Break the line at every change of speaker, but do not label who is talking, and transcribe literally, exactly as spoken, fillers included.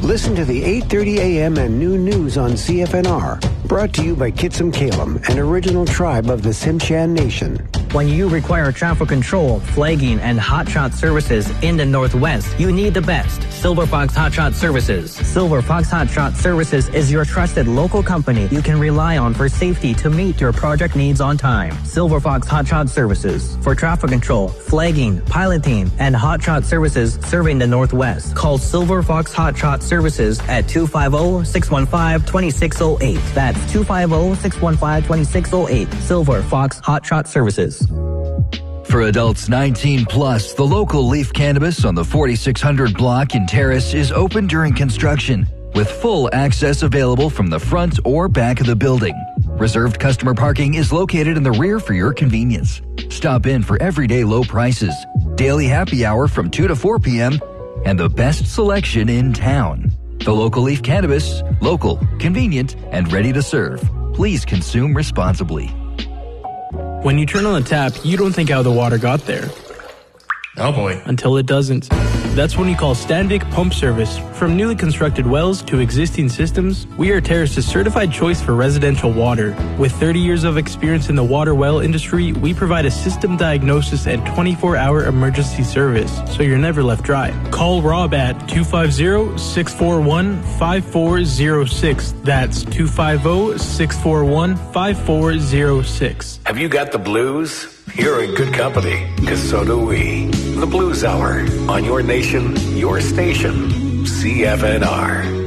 Listen to the eight thirty a.m. and noon news on C F N R. Brought to you by Kitsum Kalem, an original tribe of the Tsimshian Nation.
When you require traffic control, flagging, and hotshot services in the Northwest, you need the best. Silver Fox Hotshot Services. Silver Fox Hotshot Services is your trusted local company you can rely on for safety to meet your project needs on time. Silver Fox Hotshot Services. For traffic control, flagging, piloting, and hotshot services serving the Northwest. Call Silver Fox Hotshot Services at two five zero, six one five, two six zero eight. That's two five zero, six one five, two six zero eight. Silver Fox Hotshot Services.
For adults nineteen plus, the local Leaf Cannabis on the forty-six hundred block in Terrace is open during construction, with full access available from the front or back of the building. Reserved customer parking is located in the rear for your convenience. Stop in for everyday low prices, daily happy hour from two to four p.m., and the best selection in town. The local Leaf Cannabis, local, convenient, and ready to serve. Please consume responsibly.
When you turn on the tap, you don't think how the water got there.
Oh boy.
Until it doesn't. That's when you call Standvik Pump Service. From newly constructed wells to existing systems, we are Terrace's certified choice for residential water. With thirty years of experience in the water well industry, we provide a system diagnosis and twenty-four hour emergency service, so you're never left dry. Call Rob at two five zero, six four one, five four zero six. That's two five zero, six four one, five four zero six.
Have you got the blues? You're in good company, because so do we. The Blues Hour, on your nation, your station, C F N R.